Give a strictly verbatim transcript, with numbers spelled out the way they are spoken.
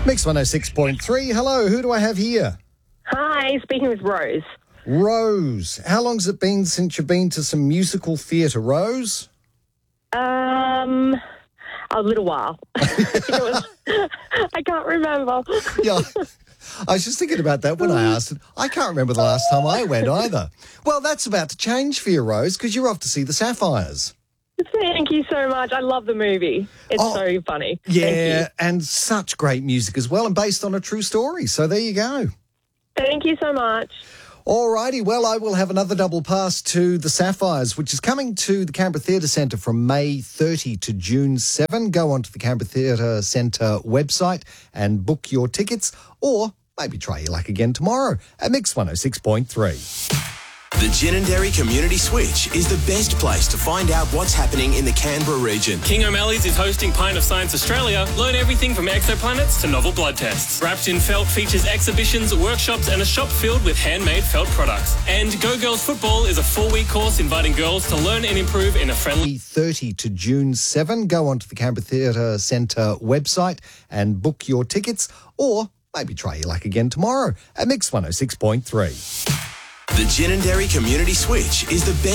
Mix one oh six point three. Hello, who do I have here? Hi, speaking with Rose. Rose. How long's it been since you've been to some musical theatre, Rose? Um, a little while. it was, I can't remember. Yeah, I was just thinking about that when I asked it. I can't remember the last time I went either. Well, that's about to change for you, Rose, because you're off to see the Sapphires. Thank you so much. I love the movie. It's Oh, so funny. Yeah, and such great music as well, and based on a true story. So there you go. Thank you so much. All righty, well, I will have another double pass to the Sapphires, which is coming to the Canberra Theatre Centre from May thirtieth to June seventh. Go onto the Canberra Theatre Centre website and book your tickets, or maybe try your luck again tomorrow at Mix one oh six point three. The Ginninderry Community Switch is the best place to find out what's happening in the Canberra region. King O'Malley's is hosting Pint of Science Australia. Learn everything from exoplanets to novel blood tests. Wrapped in Felt features exhibitions, workshops and a shop filled with handmade felt products. And Go Girls Football is a four-week course inviting girls to learn and improve in a friendly... thirtieth to June seventh. Go onto the Canberra Theatre Centre website and book your tickets, or maybe try your luck again tomorrow at Mix one oh six point three. The Ginninderry Community Switch is the best